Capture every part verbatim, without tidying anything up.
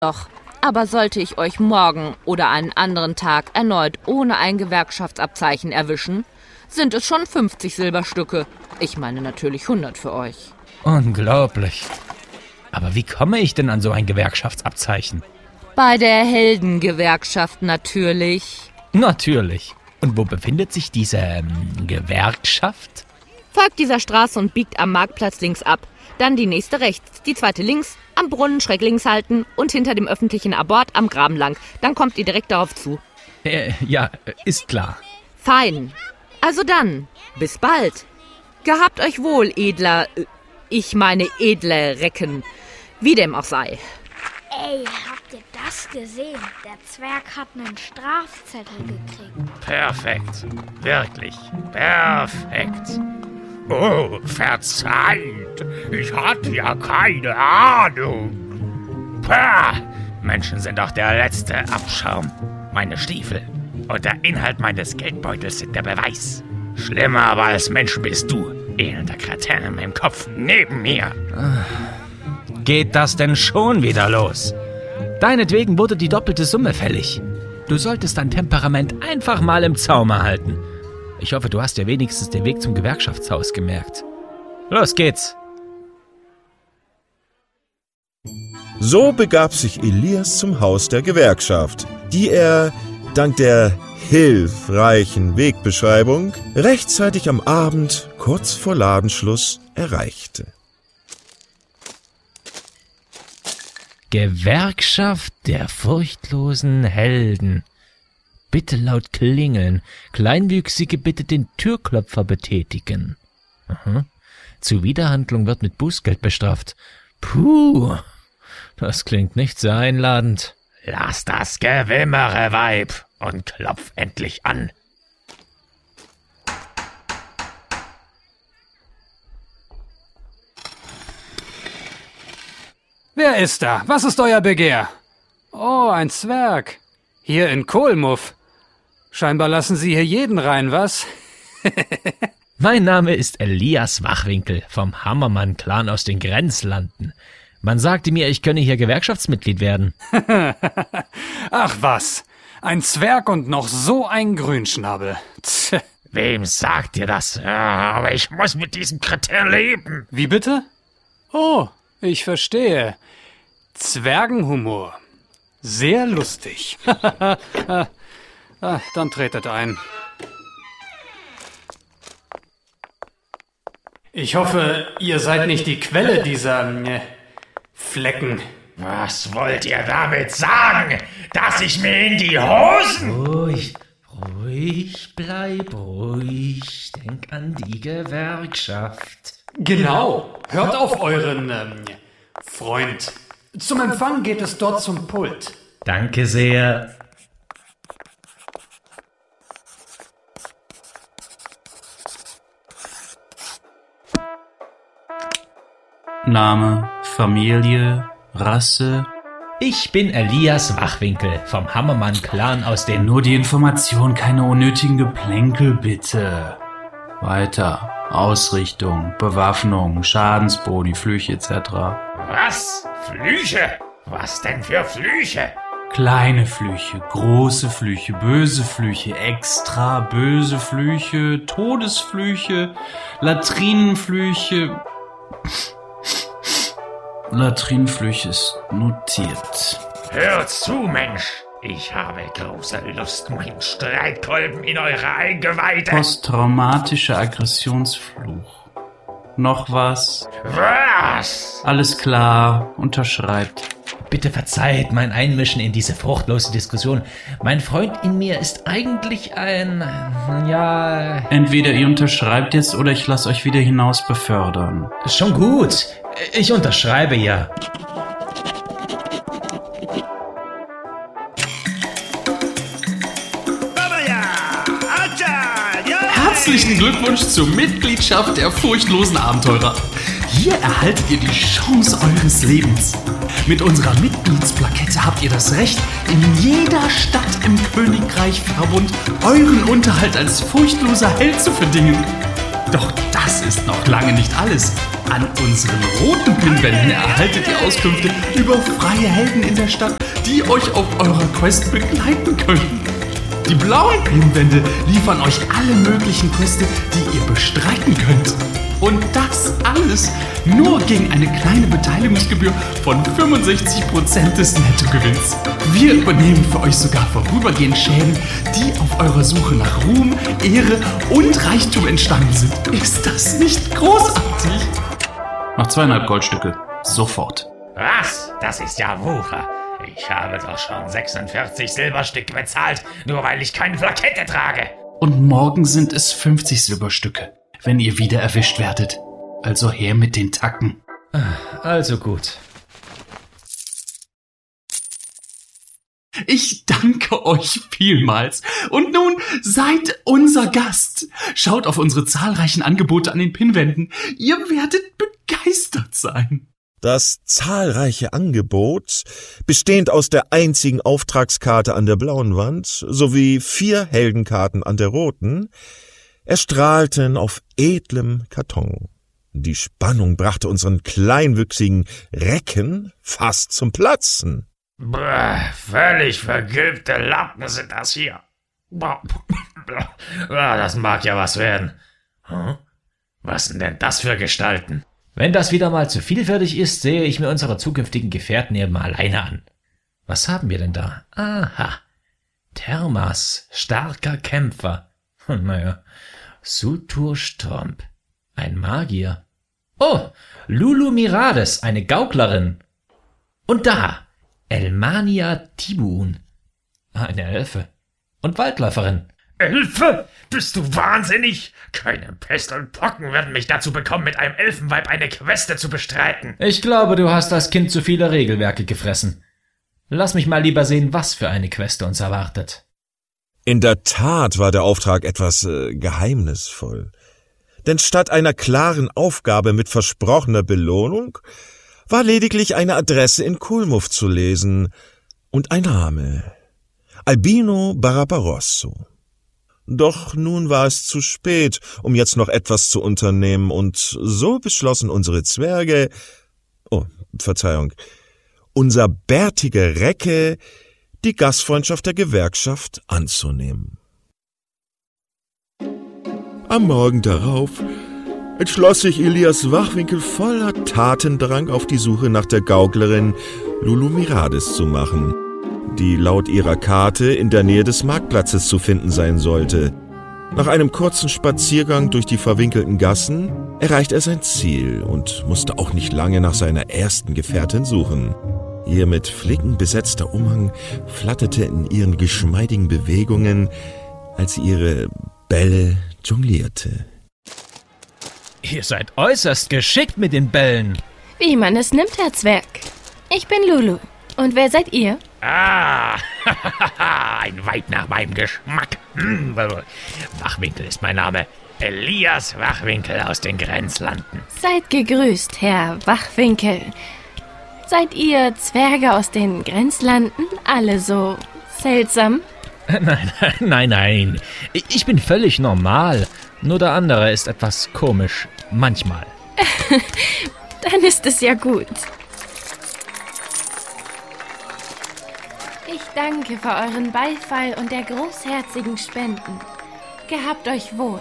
Doch, aber sollte ich euch morgen oder einen anderen Tag erneut ohne ein Gewerkschaftsabzeichen erwischen, sind es schon fünfzig Silberstücke. Ich meine natürlich hundert für euch. Unglaublich. Aber wie komme ich denn an so ein Gewerkschaftsabzeichen? Bei der Heldengewerkschaft natürlich. Natürlich. Und wo befindet sich diese ähm, Gewerkschaft? Folgt dieser Straße und biegt am Marktplatz links ab. Dann die nächste rechts, die zweite links, am Brunnen schräg links halten und hinter dem öffentlichen Abort am Graben lang. Dann kommt ihr direkt darauf zu. Äh, ja, ist klar. Fein. Also dann, bis bald. Gehabt euch wohl, edler, äh, ich meine edle Recken. Wie dem auch sei. Ey, habt ihr das gesehen? Der Zwerg hat einen Strafzettel gekriegt. Perfekt. Wirklich. Perfekt. Oh, verzeiht. Ich hatte ja keine Ahnung. Pah! Menschen sind doch der letzte Abschaum. Meine Stiefel und der Inhalt meines Geldbeutels sind der Beweis. Schlimmer aber als Mensch bist du, elender Kretin im Kopf neben mir. Geht das denn schon wieder los? Deinetwegen wurde die doppelte Summe fällig. Du solltest dein Temperament einfach mal im Zaume halten. Ich hoffe, du hast dir wenigstens den Weg zum Gewerkschaftshaus gemerkt. Los geht's! So begab sich Elias zum Haus der Gewerkschaft, die er, dank der hilfreichen Wegbeschreibung, rechtzeitig am Abend, kurz vor Ladenschluss, erreichte. Gewerkschaft der furchtlosen Helden. Bitte laut klingeln. Kleinwüchsige bitte den Türklopfer betätigen. Aha. Zuwiderhandlung wird mit Bußgeld bestraft. Puh, das klingt nicht sehr einladend. Lass das Gewimmere, Weib, und klopf endlich an. Wer ist da? Was ist euer Begehr? Oh, ein Zwerg. Hier in Kohlmuff. Scheinbar lassen Sie hier jeden rein, was? Mein Name ist Elias Wachwinkel vom Hammermann-Clan aus den Grenzlanden. Man sagte mir, ich könne hier Gewerkschaftsmitglied werden. Ach was, ein Zwerg und noch so ein Grünschnabel. Tch. Wem sagt ihr das? Ja, aber ich muss mit diesem Kretin leben. Wie bitte? Oh, ich verstehe. Zwergenhumor. Sehr lustig. Ah, dann tretet ein. Ich hoffe, ihr seid nicht die Quelle dieser äh, Flecken. Was wollt ihr damit sagen? Dass ich mir in die Hosen... Ruhig, ruhig, bleib ruhig. Denk an die Gewerkschaft. Genau. Hört auf euren ähm, Freund. Zum Empfang geht es dort zum Pult. Danke sehr. Name, Familie, Rasse. Ich bin Elias Wachwinkel vom Hammermann-Clan aus den... Nur die Information, keine unnötigen Geplänkel, bitte. Weiter. Ausrichtung, Bewaffnung, Schadensboni, Flüche et cetera. Was? Flüche? Was denn für Flüche? Kleine Flüche, große Flüche, böse Flüche, extra böse Flüche, Todesflüche, Latrinenflüche... Latrinenflüche ist notiert. Hört zu, Mensch. Ich habe große Lust, meinen Streitkolben in eure Eingeweide... Posttraumatischer Aggressionsfluch. Noch was? Was? Alles klar, unterschreibt. Bitte verzeiht mein Einmischen in diese fruchtlose Diskussion. Mein Freund in mir ist eigentlich ein... ja... Entweder ihr unterschreibt jetzt oder ich lasse euch wieder hinaus befördern. Schon gut. Ich unterschreibe ja. Herzlichen Glückwunsch zur Mitgliedschaft der furchtlosen Abenteurer. Hier erhaltet ihr die Chance eures Lebens. Mit unserer Mitgliedsplakette habt ihr das Recht, in jeder Stadt im Königreich Verbund euren Unterhalt als furchtloser Held zu verdingen. Doch das ist noch lange nicht alles. An unseren roten Pinwänden erhaltet ihr Auskünfte über freie Helden in der Stadt, die euch auf eurer Quest begleiten können. Die blauen Pinwände liefern euch alle möglichen Quests, die ihr bestreiten könnt. Und das alles nur gegen eine kleine Beteiligungsgebühr von fünfundsechzig Prozent des Nettogewinns. Wir übernehmen für euch sogar vorübergehend Schäden, die auf eurer Suche nach Ruhm, Ehre und Reichtum entstanden sind. Ist das nicht großartig? Noch zweieinhalb Goldstücke. Sofort. Was? Das ist ja Wucher. Ich habe doch schon sechsundvierzig Silberstücke bezahlt, nur weil ich keine Plakette trage. Und morgen sind es fünfzig Silberstücke, wenn ihr wieder erwischt werdet. Also her mit den Tacken. Also gut. Ich danke euch vielmals. Und nun seid unser Gast. Schaut auf unsere zahlreichen Angebote an den Pinwänden. Ihr werdet begeistert sein. Das zahlreiche Angebot, bestehend aus der einzigen Auftragskarte an der blauen Wand sowie vier Heldenkarten an der roten, erstrahlten auf edlem Karton. Die Spannung brachte unseren kleinwüchsigen Recken fast zum Platzen. Bäh, völlig vergilbte Lappen sind das hier. Das mag ja was werden. Hm? Was sind denn das für Gestalten? Wenn das wieder mal zu viel für dich ist, sehe ich mir unsere zukünftigen Gefährten eben mal alleine an. Was haben wir denn da? Aha. Thermas, starker Kämpfer. Naja. Sutur Stromp, ein Magier. Oh, Lulu Mirades, eine Gauklerin. Und da, Elmania Tibun, eine Elfe. Und Waldläuferin. Elfe? Bist du wahnsinnig? Keine Pest und Pocken werden mich dazu bekommen, mit einem Elfenweib eine Queste zu bestreiten. Ich glaube, du hast als Kind zu viele Regelwerke gefressen. Lass mich mal lieber sehen, was für eine Queste uns erwartet. In der Tat war der Auftrag etwas äh, geheimnisvoll. Denn statt einer klaren Aufgabe mit versprochener Belohnung war lediglich eine Adresse in Kulmuf zu lesen und ein Name. Albino Barbarosso. Doch nun war es zu spät, um jetzt noch etwas zu unternehmen, und so beschlossen unsere Zwerge, oh, Verzeihung, unser bärtiger Recke, die Gastfreundschaft der Gewerkschaft anzunehmen. Am Morgen darauf entschloss sich Elias Wachwinkel voller Tatendrang auf die Suche nach der Gauklerin Lulu Mirades zu machen, die laut ihrer Karte in der Nähe des Marktplatzes zu finden sein sollte. Nach einem kurzen Spaziergang durch die verwinkelten Gassen erreicht er sein Ziel und musste auch nicht lange nach seiner ersten Gefährtin suchen. Ihr mit Flicken besetzter Umhang flatterte in ihren geschmeidigen Bewegungen, als sie ihre Bälle jonglierte. Ihr seid äußerst geschickt mit den Bällen. Wie man es nimmt, Herr Zwerg. Ich bin Lulu. Und wer seid ihr? Ah, ein Weib nach meinem Geschmack. Hm, Wachwinkel ist mein Name. Elias Wachwinkel aus den Grenzlanden. Seid gegrüßt, Herr Wachwinkel. Seid ihr Zwerge aus den Grenzlanden alle so seltsam? Nein, nein, nein. Ich bin völlig normal. Nur der andere ist etwas komisch. Manchmal. Dann ist es ja gut. Ich danke für euren Beifall und der großherzigen Spenden. Gehabt euch wohl.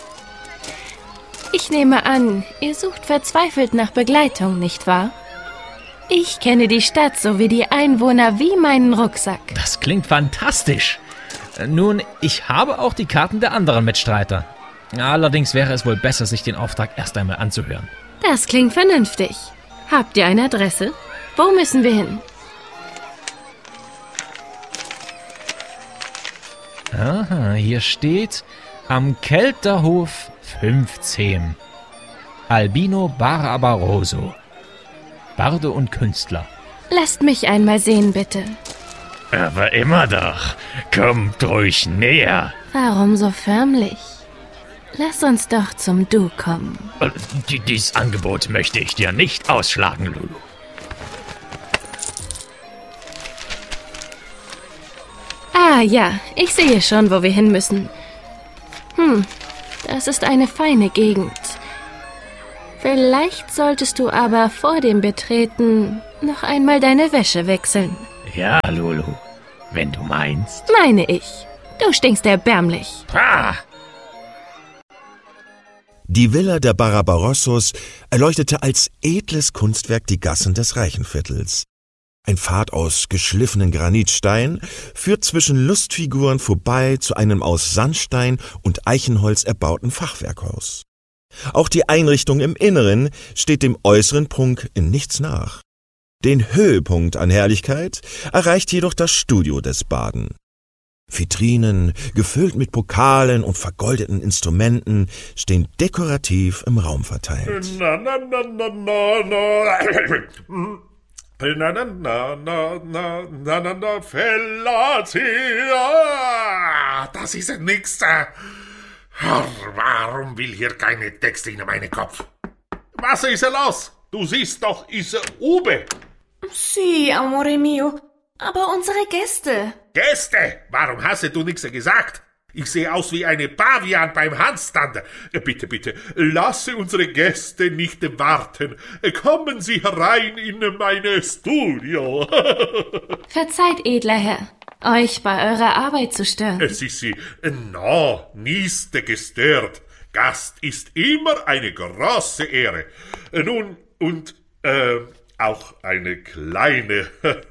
Ich nehme an, ihr sucht verzweifelt nach Begleitung, nicht wahr? Ich kenne die Stadt sowie die Einwohner wie meinen Rucksack. Das klingt fantastisch. Nun, ich habe auch die Karten der anderen Mitstreiter. Allerdings wäre es wohl besser, sich den Auftrag erst einmal anzuhören. Das klingt vernünftig. Habt ihr eine Adresse? Wo müssen wir hin? Aha, hier steht am Kelterhof fünfzehn. Albino Barbarosso. Barde und Künstler. Lasst mich einmal sehen, bitte. Aber immer doch. Kommt ruhig näher. Warum so förmlich? Lass uns doch zum Du kommen. Dieses Angebot möchte ich dir nicht ausschlagen, Lulu. Ah ja, ich sehe schon, wo wir hin müssen. Hm, das ist eine feine Gegend. Vielleicht solltest du aber vor dem Betreten noch einmal deine Wäsche wechseln. Ja, Lulu, wenn du meinst. Meine ich. Du stinkst erbärmlich. Pah! Die Villa der Barbarossos erleuchtete als edles Kunstwerk die Gassen des Reichenviertels. Ein Pfad aus geschliffenen Granitstein führt zwischen Lustfiguren vorbei zu einem aus Sandstein und Eichenholz erbauten Fachwerkhaus. Auch die Einrichtung im Inneren steht dem äußeren Prunk in nichts nach. Den Höhepunkt an Herrlichkeit erreicht jedoch das Studio des Baden. Vitrinen, gefüllt mit Pokalen und vergoldeten Instrumenten, stehen dekorativ im Raum verteilt. Na, na, na, na, na, na. Na, na, na, na, na, na, na, na, Fellatio. Das ist nix. Warum will hier keine Texte in meinen Kopf? Was ist los? Du siehst doch, ist Ube. Sí, amore mio. Aber unsere Gäste. Gäste? Warum hast du nichts gesagt? Ich sehe aus wie eine Pavian beim Handstand. Bitte, bitte, lasse unsere Gäste nicht warten. Kommen Sie herein in mein Studio. Verzeiht, edler Herr, euch bei eurer Arbeit zu stören. Sie, Sie, no, nicht gestört. Gast ist immer eine große Ehre. Nun, und, äh, auch eine kleine.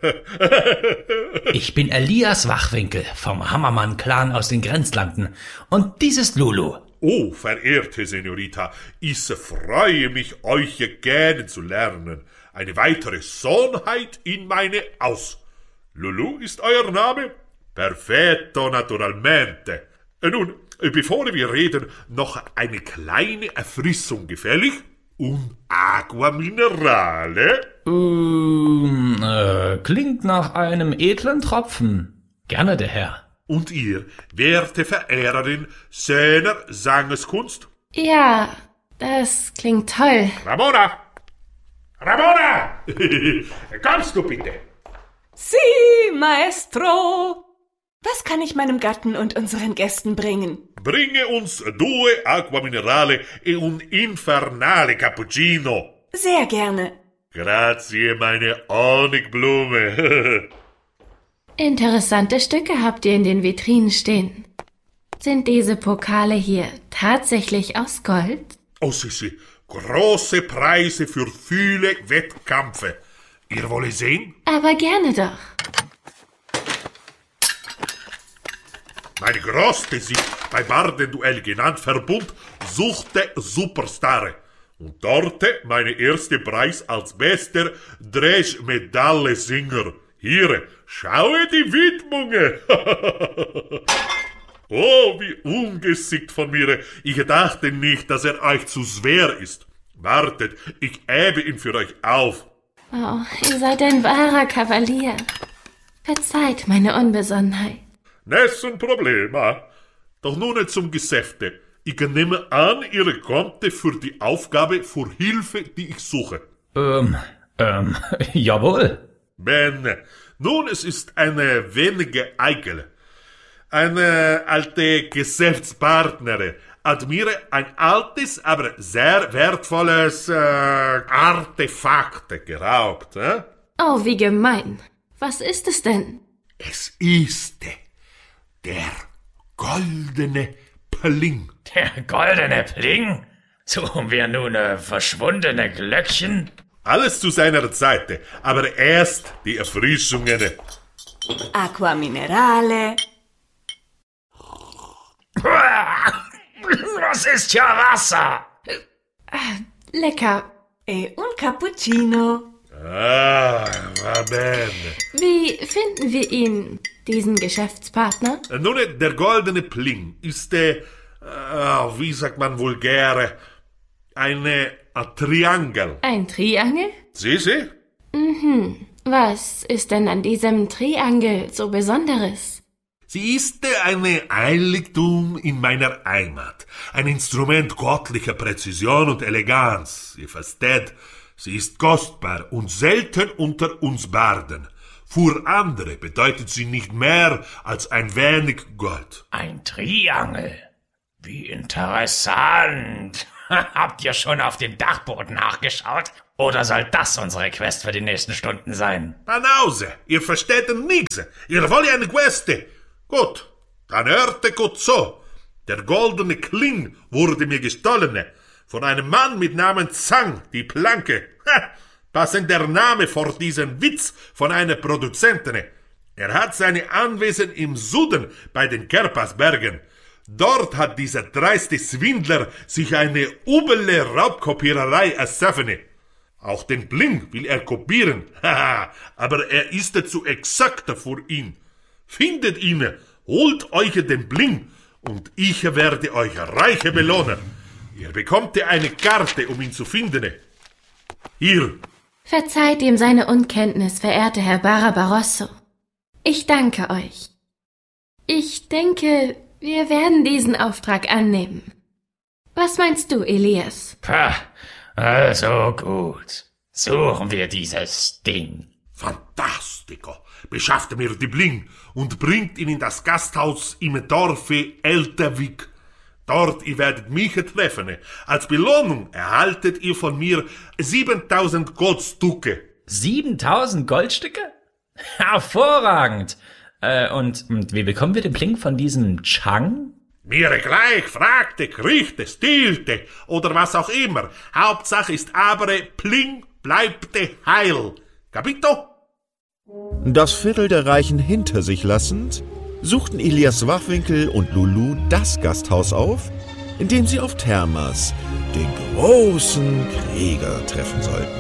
Ich bin Elias Wachwinkel vom Hammermann-Clan aus den Grenzlanden. Und dies ist Lulu. Oh, verehrte Senorita, ich freue mich, euch kennenzulernen. Eine weitere Sohnheit in meine Haus. Lulu ist euer Name? Perfetto, naturalmente. Nun, bevor wir reden, noch eine kleine Erfrischung gefällig? Un Aqua Minerale? Um, äh, klingt nach einem edlen Tropfen. Gerne, der Herr. Und ihr, werte Verehrerin seiner Sangeskunst? Ja, das klingt toll. Ramona! Ramona! Kommst du bitte? Sí, Maestro! Was kann ich meinem Gatten und unseren Gästen bringen? Bringe uns due Aqua Minerale e un infernale Cappuccino. Sehr gerne. Grazie, meine Honigblume. Interessante Stücke habt ihr in den Vitrinen stehen. Sind diese Pokale hier tatsächlich aus Gold? Oh, sie, sie. Große Preise für viele Wettkämpfe. Ihr wollt sehen? Aber gerne doch. Meine größte Sieg bei Bardenduell genannt Verbund suchte Superstar. Und dort mein erster Preis als bester Dresch-Medaille-Singer. Hier, schaue die Widmungen. Oh, wie ungeschickt von mir. Ich dachte nicht, dass er euch zu schwer ist. Wartet, ich hebe ihn für euch auf. Oh, ihr seid ein wahrer Kavalier. Verzeiht meine Unbesonnenheit. Nessun Problema. Doch nun zum Geschäfte. Ich nehme an, ihr kommt für die Aufgabe für Hilfe, die ich suche. Ähm, ähm, jawohl. Bene. Nun, es ist eine wenige Eikel. Eine alte Geschäftspartnerin hat mir ein altes, aber sehr wertvolles äh, Artefakt geraubt. Äh? Oh, wie gemein. Was ist es denn? Es ist der goldene Pling. Der goldene Pling? Suchen wir nun äh, verschwundene Glöckchen? Alles zu seiner Zeit, aber erst die Erfrischungen. Aqua Minerale. Das ist ja Wasser. Ah, lecker. E un Cappuccino. Ah, va bene. Wie finden wir ihn, diesen Geschäftspartner? Nun, der goldene Pling ist, äh, wie sagt man vulgär, eine ein Triangel. Ein Triangel? Sie, sie? Mhm. Was ist denn an diesem Triangel so Besonderes? Sie ist ein Heiligtum in meiner Heimat. Ein Instrument göttlicher Präzision und Eleganz. Ihr versteht, sie ist kostbar und selten unter uns Barden. Für andere bedeutet sie nicht mehr als ein wenig Gold. Ein Triangel. Wie interessant. Habt ihr schon auf dem Dachboden nachgeschaut? Oder soll das unsere Quest für die nächsten Stunden sein? Banause, ihr versteht nix. Ihr wollt eine Queste. Gut, dann hörte gut so. Der goldene Kling wurde mir gestohlen. Von einem Mann mit Namen Zhang, die Planke. Ha, passend der Name vor diesem Witz von einer Produzentin. Er hat seine Anwesen im Süden bei den Kerpasbergen. Dort hat dieser dreiste Swindler sich eine üble Raubkopiererei erschaffen. Auch den Bling will er kopieren, haha, aber er ist zu exakt für ihn. Findet ihn, holt euch den Bling und ich werde euch reiche belohnen. Ihr bekommt eine Karte, um ihn zu finden. Hier. Verzeiht ihm seine Unkenntnis, verehrter Herr Barbarosso. Ich danke euch. Ich denke, wir werden diesen Auftrag annehmen. Was meinst du, Elias? Pah, also gut. Suchen wir dieses Ding. Fantastico. Beschafft mir die Bling und bringt ihn in das Gasthaus im Dorfe Elterwig. Dort ihr werdet mich treffen. Als Belohnung erhaltet ihr von mir siebentausend Goldstücke. siebentausend Goldstücke? Hervorragend. Äh, und, und wie bekommen wir den Bling von diesem Chang? Mir gleich, fragte, kriegte, stielte oder was auch immer. Hauptsache ist aber, Bling bleibte heil. Capito? Das Viertel der Reichen hinter sich lassend, suchten Elias Wachwinkel und Lulu das Gasthaus auf, in dem sie auf Thermas, den großen Krieger, treffen sollten.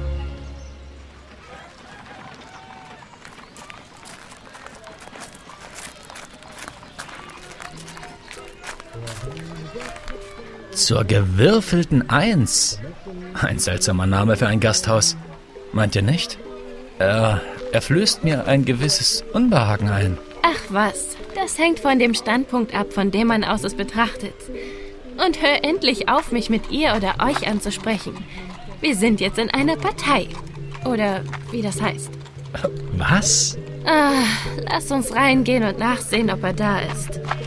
Zur gewürfelten Eins. Ein seltsamer Name für ein Gasthaus. Meint ihr nicht? Er, er flößt mir ein gewisses Unbehagen ein. Ach was, das hängt von dem Standpunkt ab, von dem man aus es betrachtet. Und hör endlich auf, mich mit ihr oder euch anzusprechen. Wir sind jetzt in einer Partei. Oder wie das heißt. Was? Ah, lass uns reingehen und nachsehen, ob er da ist.